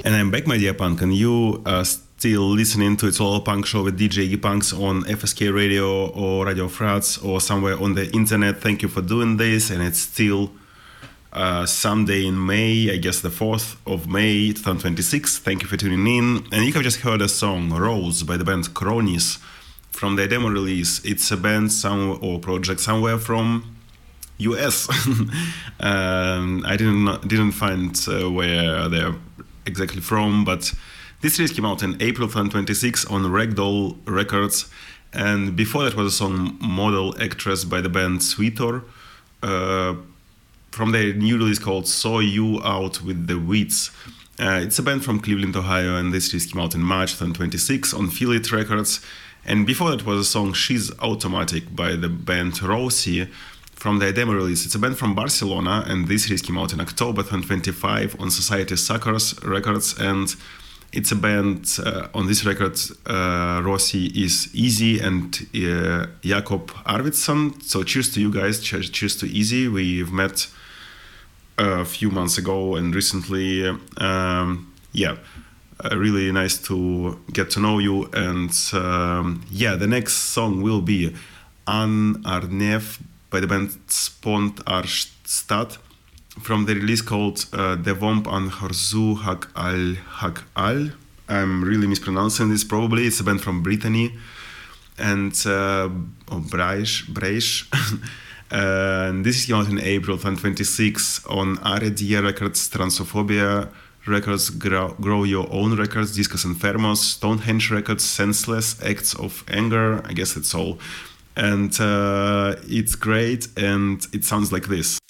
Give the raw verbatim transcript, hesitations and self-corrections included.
And I'm back, my dear punk, and you are still listening to It's All Punk Show with D J Iggy Punks on F S K Radio or Radio Frats or somewhere on the internet. Thank you for doing this, and it's still uh, Sunday in May, I guess the fourth of May twenty twenty-six. Thank you for tuning in. And you have just heard a song, Rose, by the band Kronis, from their demo release. It's a band some, or project somewhere from U S. um, I didn't didn't find uh, where they're exactly from, but this release came out in April twenty twenty-six on Ragdoll Records, and before that was a song Model Actress by the band Sweetor uh, from their new release called Saw You Out with the Weeds. Uh, it's a band from Cleveland, Ohio, and this release came out in March twenty twenty-six on Feel It Records, and before that was a song She's Automatic by the band Rosie from their demo release. It's a band from Barcelona, and this release came out in October twenty twenty-five on Society Suckers Records, and it's a band uh, on this record. Uh, Rossi is Easy and uh, Jakob Arvidsson. So cheers to you guys, cheers, cheers to Easy. We've met a few months ago and recently. Um, yeah, uh, really nice to get to know you. And um, yeah, the next song will be An Arnev by the band Spont Arstad from the release called uh, De Vomp an Horzu Hak Al Hak Al. I'm really mispronouncing this probably. It's a band from Brittany and uh, oh, Breish, Breish. And this came out in April twenty twenty-six on Aredia Records, Transophobia Records, Grow, Grow Your Own Records, Discos Enfermos, Stonehenge Records, Senseless, Acts of Anger. I guess that's all. And uh, it's great, and it sounds like this.